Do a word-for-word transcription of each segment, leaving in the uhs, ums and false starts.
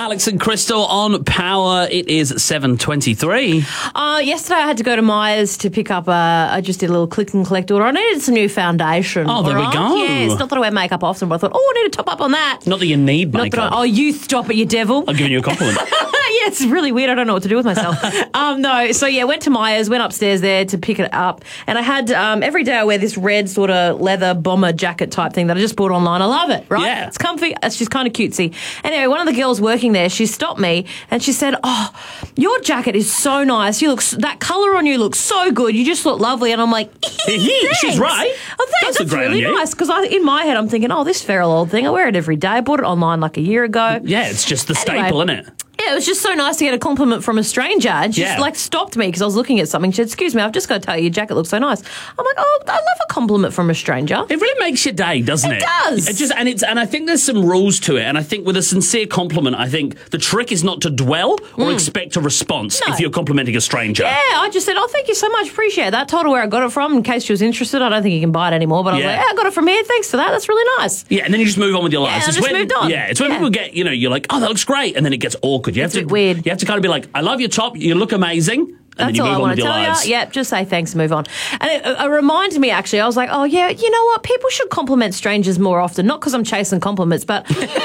Alex and Crystal on Power. It is seven twenty-three. Uh, yesterday I had to go to Myers to pick up a, I just did a little click and collect order. I needed some new foundation. Oh, there right? we go. Yeah, it's not that I wear makeup often, but I thought, oh, I need to top up on that. Not that you need Not makeup. that I, oh, you stop it, you devil. I'm giving you a compliment. Yeah, it's really weird. I don't know what to do with myself. um, no, so yeah, went to Myers, went upstairs there to pick it up, and I had um, every day I wear this red sort of leather bomber jacket type thing that I just bought online. I love it, right? Yeah. It's comfy. It's just kind of cutesy. Anyway, one of the girls working there, she stopped me and she said, "Oh, your jacket is so nice. You look that colour on you looks so good. You just look lovely." And I'm like, she's right. Oh, thanks. That's That's really nice because in my head I'm thinking, oh, this feral old thing. I wear it every day. I bought it online like a year ago. Yeah, it's just the Anyway. staple, isn't it? Yeah, it was just so nice to get a compliment from a stranger. And she Yeah. just, like, stopped me because I was looking at something. She said, excuse me, I've just got to tell you, your jacket looks so nice. I'm like, oh, I love a compliment from a stranger. It really makes your day, doesn't it? It does. It just and it's and I think there's some rules to it. And I think with a sincere compliment, I think the trick is not to dwell or expect a response No. if you're complimenting a stranger. Yeah, I just said, oh, thank you so much. Appreciate that. Told her where I got it from in case she was interested. I don't think you can buy it anymore. But I was Yeah. like, yeah, I got it from here. Thanks for that. That's really nice. Yeah, and then you just move on with your life. Yeah, I It's just when, moved on. Yeah, it's when Yeah. people get, you know, you're like, oh, that looks great, and then it gets awkward. You It's have a to bit weird. You have to kind of be like, I love your top, you look amazing. And That's then you all move I on want with to your tell lives. you. Yep, just say thanks and move on. And it, it reminded me, actually, I was like, oh, yeah, you know what? People should compliment strangers more often. Not because I'm chasing compliments, but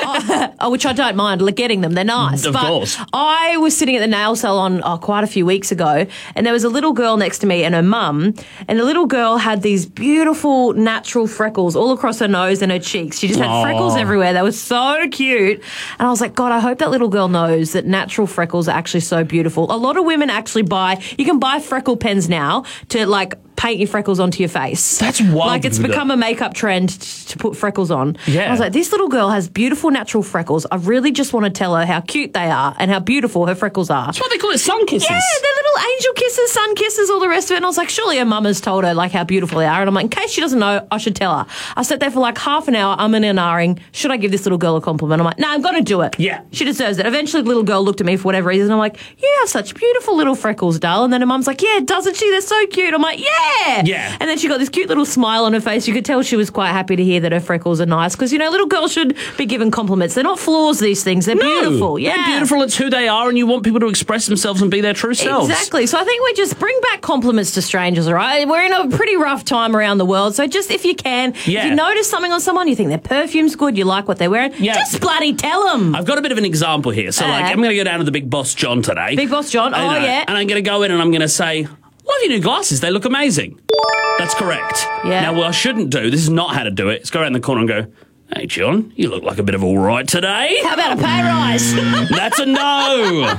oh, which I don't mind like, getting them. They're nice. Of but course. I was sitting at the nail salon oh, quite a few weeks ago, and there was a little girl next to me and her mum, and the little girl had these beautiful natural freckles all across her nose and her cheeks. She just had Aw. freckles everywhere. They were so cute. And I was like, God, I hope that little girl knows that natural freckles are actually so beautiful. A lot of women actually buy, you can buy freckle pens now to like paint your freckles onto your face. That's wild. Like it's become a makeup trend t- to put freckles on. Yeah. I was like, this little girl has beautiful natural freckles. I really just want to tell her how cute they are and how beautiful her freckles are. That's what they call it, sun kisses. Yeah, they're little angel kisses, sun kisses, all the rest of it. And I was like, surely her mum has told her like how beautiful they are. And I'm like, in case she doesn't know, I should tell her. I sat there for like half an hour, umming and ahhing. Should I give this little girl a compliment? I'm like, no, I'm going to do it. Yeah. She deserves it. Eventually the little girl looked at me for whatever reason. I'm like, you have such beautiful little freckles, doll. And then her mum's like, yeah, doesn't she? They're so cute. I'm like, yeah. Yeah. And then she got this cute little smile on her face. You could tell she was quite happy to hear that her freckles are nice because, you know, little girls should be given compliments. They're not flaws, these things. They're No, beautiful. Yeah. They're beautiful. It's who they are, and you want people to express themselves and be their true selves. Exactly. So I think we just bring back compliments to strangers, all right? We're in a pretty rough time around the world. So just if you can, Yeah. if you notice something on someone, you think their perfume's good, you like what they're wearing, Yeah. just bloody tell them. I've got a bit of an example here. So, like, Uh. I'm going to go down to the Big Boss John today. Big Boss John. I Oh, know. yeah. And I'm going to go in and I'm going to say, love your new glasses. They look amazing. That's correct. Yeah. Now, what I shouldn't do, this is not how to do it, is go around the corner and go, hey, John, you look like a bit of all right today. How about a pay rise? That's a no.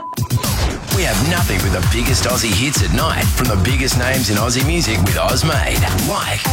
We have nothing but the biggest Aussie hits at night from the biggest names in Aussie music with Ozmade. Like